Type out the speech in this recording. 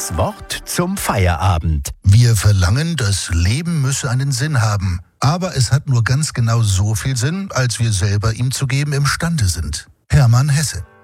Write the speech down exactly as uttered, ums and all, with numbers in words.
Das Wort zum Feierabend. Wir verlangen, das Leben müsse einen Sinn haben. Aber es hat nur ganz genau so viel Sinn, als wir selber ihm zu geben imstande sind. Hermann Hesse.